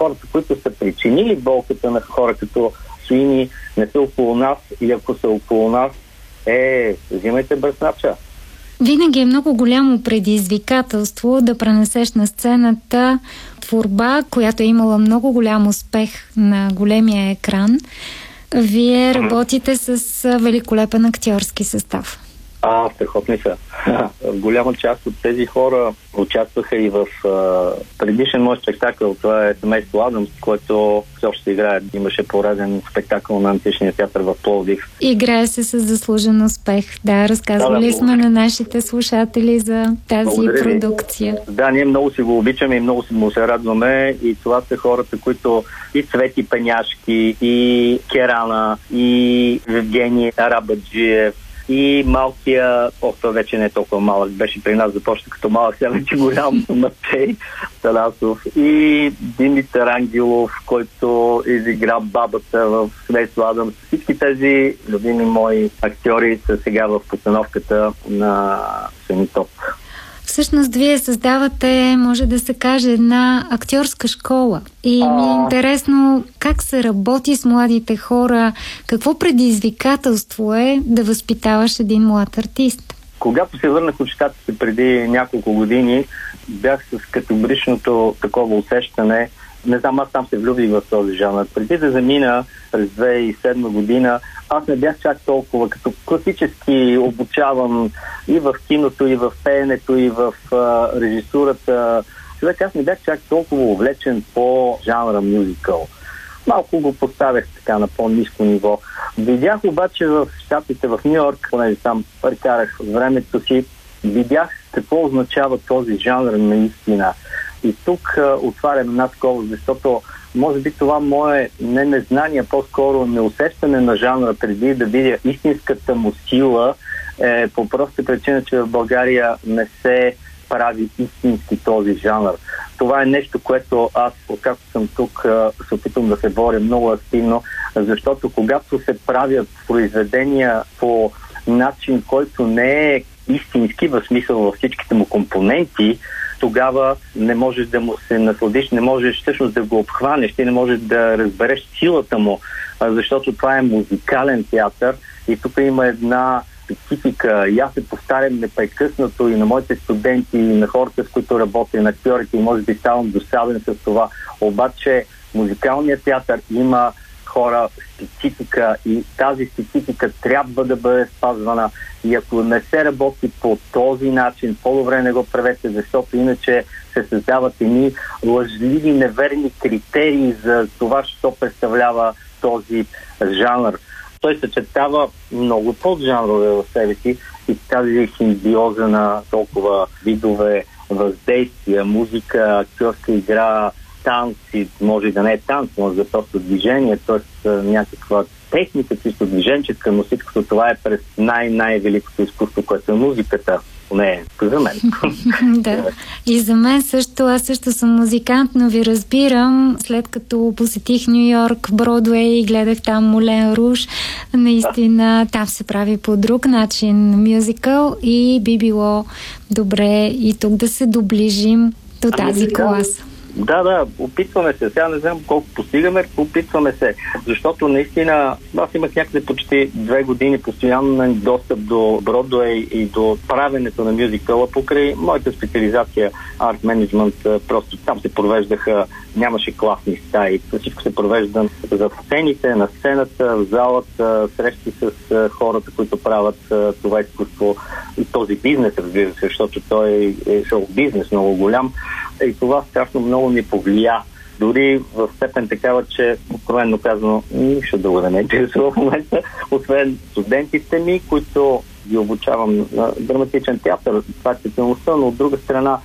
хората, които са причинили болката на хора като Суини, не са около нас, и ако са около нас, взимайте бръснача. Винаги е много голямо предизвикателство да пренесеш на сцената творба, която е имала много голям успех на големия екран. Вие работите с великолепен актьорски състав. Страхотни са. Голяма част от тези хора участваха и в предишен мой спектакъл. Това е Семейство Адамс, който все още играе. Имаше пореден спектакъл на Античния театър в Пловдив. Играе се с заслужен успех. Да, разказвали сме на нашите слушатели за тази продукция. Да, ние много си го обичаме и много му се радваме. И това са хората, които и Цвети Пеняшки, и Керана, и Евгений Арабаджиев, и малкия, той вече не е толкова малък, беше при нас, започна като малък, сега вече голям, Матей Тарасов, и Димитър Ангелов, който изигра бабата в Семейство Адамс. Всички тези любими мои актьори са сега в постановката на Семитоп. Всъщност, вие създавате, може да се каже, една актьорска школа. И ми е интересно как се работи с младите хора, какво предизвикателство е да възпитаваш един млад артист. Когато се върнах от Щатите преди няколко години, бях с категоричното такова усещане. Не знам, аз там се влюбих в този жанр. Преди да замина през 2007 година, аз не бях чак толкова, като класически обучавам и в киното, и в пеенето, и в режисурата. Човек, аз не бях чак толкова увлечен по жанра мюзикъл. Малко го поставях така на по-ниско ниво. Видях обаче в Щатите, в Ню-Йорк, понеже там прекарах времето си, видях какво означава този жанр наистина. И тук отварям една скоба, защото може би това мое незнание, по-скоро неусещане на жанра преди да видя истинската му сила, е по проста причина, че в България не се прави истински този жанр. Това е нещо, което аз, откакто съм тук, се опитвам да се боря много активно, защото когато се правят произведения по начин, който не е истински, в смисъл във всичките му компоненти, тогава не можеш да му се насладиш, не можеш всъщност да го обхванеш, ти не можеш да разбереш силата му, защото това е музикален театър и тук има една специфика. И аз се повтарям непрекъснато и на моите студенти, и на хората, с които работя, и на актьорите, и може би ставам досаден с това. Обаче музикалният театър има хора специфика и тази специфика трябва да бъде спазвана. И ако не се работи по този начин, по-добре не го правете, защото иначе се създават едни лъжливи, неверни критерии за това, що представлява този жанр. Той съчетава много поджанрове в себе си и тази симбиоза на толкова видове въздействия, музика, актьорска игра, танци, може да не е танц, може да е просто движение, т.е. някаква техника, чисто движенческа, но всичко това е през най-великото изкуство, което е музиката. Не, за мен. Да. И за мен също, аз също съм музикант, но ви разбирам, след като посетих Ню-Йорк, Бродуей и гледах там Мулен Руж, наистина там се прави по друг начин мюзикъл и би било добре и тук да се доближим до тази класа. Да, опитваме се. Сега не знам колко постигаме, опитваме се. Защото наистина аз имах някъде почти 2 години постоянен достъп до Бродуей и до правенето на мюзикъла покрай моята специализация арт менеджмент. Просто там се провеждаха, нямаше класни стаи. Всичко се провежда за сцените, на сцената, в залата, срещи с хората, които правят това изкуство и този бизнес, разбира се, защото той е шоу-бизнес много голям. И това страшно много ми повлия. Дори в степен такава, че откровенно казано, нищо друго да не интересува в момента, освен студентите ми, които ги обучавам на драматичен театър. Това е специалността, но от друга страна